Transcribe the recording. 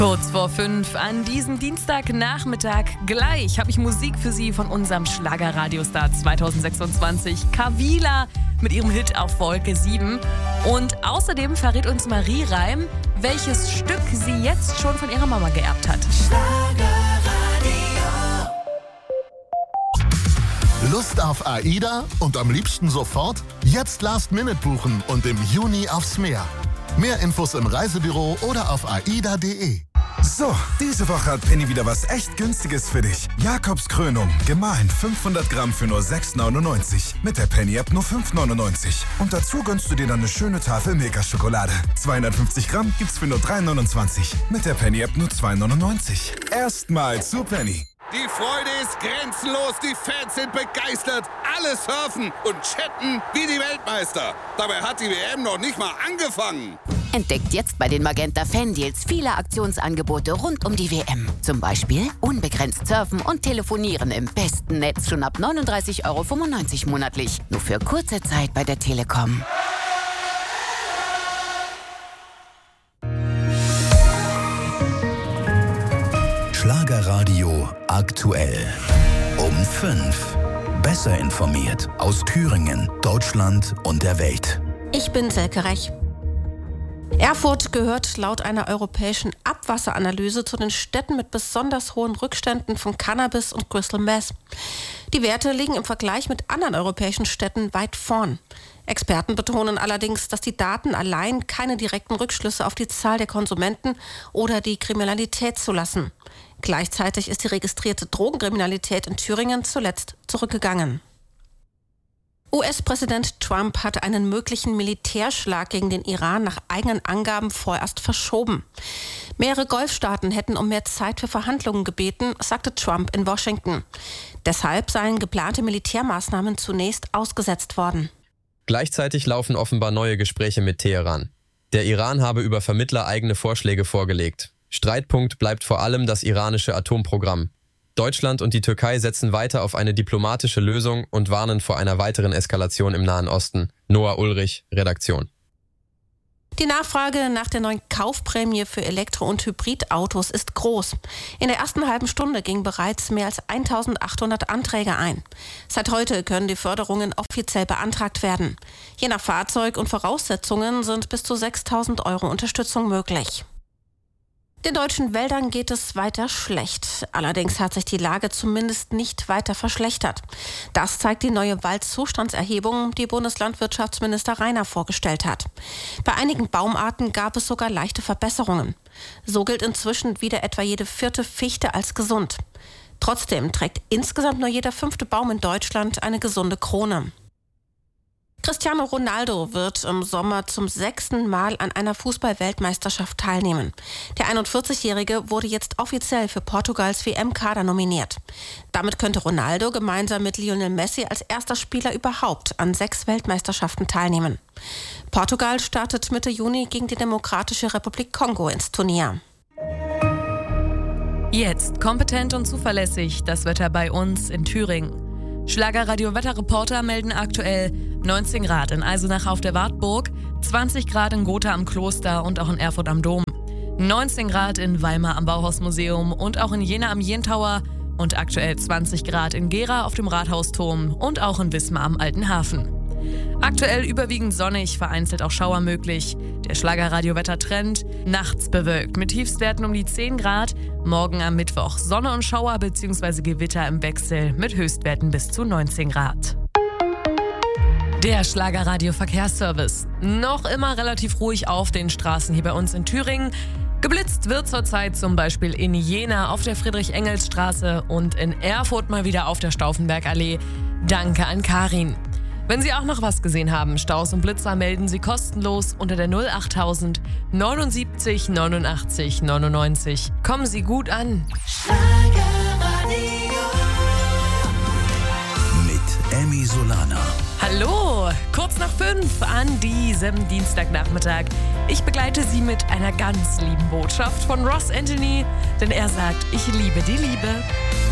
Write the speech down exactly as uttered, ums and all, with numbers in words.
Kurz vor fünf an diesem Dienstagnachmittag gleich habe ich Musik für Sie von unserem Schlagerradiostar zwanzig sechsundzwanzig, Kavila, mit ihrem Hit auf Wolke sieben. Und außerdem verrät uns Marie Reim, welches Stück sie jetzt schon von ihrer Mama geerbt hat. Lust auf AIDA und am liebsten sofort? Jetzt Last Minute buchen und im Juni aufs Meer. Mehr Infos im Reisebüro oder auf aida punkt de. So, diese Woche hat Penny wieder was echt Günstiges für dich. Jakobs Krönung, gemahlen fünfhundert Gramm für nur sechs neunundneunzig. Mit der Penny-App nur fünf neunundneunzig. Und dazu gönnst du dir dann eine schöne Tafel Milka-Schokolade. zweihundertfünfzig Gramm gibt's für nur drei neunundzwanzig. Mit der Penny-App nur zwei neunundneunzig. Erstmal zu Penny. Die Freude ist grenzenlos, die Fans sind begeistert, alle surfen und chatten wie die Weltmeister. Dabei hat die W M noch nicht mal angefangen. Entdeckt jetzt bei den Magenta Fan-Deals viele Aktionsangebote rund um die W M. Zum Beispiel unbegrenzt surfen und telefonieren im besten Netz schon ab neununddreißig Euro fünfundneunzig monatlich. Nur für kurze Zeit bei der Telekom. Schlagerradio aktuell. Um fünf. Besser informiert aus Thüringen, Deutschland und der Welt. Ich bin Selke Rech. Erfurt gehört laut einer europäischen Abwasseranalyse zu den Städten mit besonders hohen Rückständen von Cannabis und Crystal Meth. Die Werte liegen im Vergleich mit anderen europäischen Städten weit vorn. Experten betonen allerdings, dass die Daten allein keine direkten Rückschlüsse auf die Zahl der Konsumenten oder die Kriminalität zulassen. Gleichzeitig ist die registrierte Drogenkriminalität in Thüringen zuletzt zurückgegangen. U S-Präsident Trump hat einen möglichen Militärschlag gegen den Iran nach eigenen Angaben vorerst verschoben. Mehrere Golfstaaten hätten um mehr Zeit für Verhandlungen gebeten, sagte Trump in Washington. Deshalb seien geplante Militärmaßnahmen zunächst ausgesetzt worden. Gleichzeitig laufen offenbar neue Gespräche mit Teheran. Der Iran habe über Vermittler eigene Vorschläge vorgelegt. Streitpunkt bleibt vor allem das iranische Atomprogramm. Deutschland und die Türkei setzen weiter auf eine diplomatische Lösung und warnen vor einer weiteren Eskalation im Nahen Osten. Noah Ulrich, Redaktion. Die Nachfrage nach der neuen Kaufprämie für Elektro- und Hybridautos ist groß. In der ersten halben Stunde gingen bereits mehr als eintausendachthundert Anträge ein. Seit heute können die Förderungen offiziell beantragt werden. Je nach Fahrzeug und Voraussetzungen sind bis zu sechstausend Euro Unterstützung möglich. Den deutschen Wäldern geht es weiter schlecht. Allerdings hat sich die Lage zumindest nicht weiter verschlechtert. Das zeigt die neue Waldzustandserhebung, die Bundeslandwirtschaftsminister Rainer vorgestellt hat. Bei einigen Baumarten gab es sogar leichte Verbesserungen. So gilt inzwischen wieder etwa jede vierte Fichte als gesund. Trotzdem trägt insgesamt nur jeder fünfte Baum in Deutschland eine gesunde Krone. Cristiano Ronaldo wird im Sommer zum sechsten Mal an einer Fußball-Weltmeisterschaft teilnehmen. Der einundvierzigjährige wurde jetzt offiziell für Portugals W M-Kader nominiert. Damit könnte Ronaldo gemeinsam mit Lionel Messi als erster Spieler überhaupt an sechs Weltmeisterschaften teilnehmen. Portugal startet Mitte Juni gegen die Demokratische Republik Kongo ins Turnier. Jetzt kompetent und zuverlässig das Wetter bei uns in Thüringen. Schlagerradio-Wetterreporter melden aktuell neunzehn Grad in Eisenach auf der Wartburg, zwanzig Grad in Gotha am Kloster und auch in Erfurt am Dom, neunzehn Grad in Weimar am Bauhausmuseum und auch in Jena am Jentauer und aktuell zwanzig Grad in Gera auf dem Rathausturm und auch in Wismar am Alten Hafen. Aktuell überwiegend sonnig, vereinzelt auch Schauer möglich. Der Schlagerradio-Wettertrend: nachts bewölkt mit Tiefstwerten um die zehn Grad. Morgen am Mittwoch Sonne und Schauer bzw. Gewitter im Wechsel mit Höchstwerten bis zu neunzehn Grad. Der Schlagerradio-Verkehrsservice. Noch immer relativ ruhig auf den Straßen hier bei uns in Thüringen. Geblitzt wird zurzeit zum Beispiel in Jena auf der Friedrich-Engels-Straße und in Erfurt mal wieder auf der Stauffenbergallee. Danke an Karin. Wenn Sie auch noch was gesehen haben, Staus und Blitzer, melden Sie kostenlos unter der null achttausend neunundsiebzig neunundachtzig neunundneunzig. Kommen Sie gut an. Mit Emmy Solana. Hallo, kurz nach fünf an diesem Dienstagnachmittag. Ich begleite Sie mit einer ganz lieben Botschaft von Ross Anthony, denn er sagt, ich liebe die Liebe.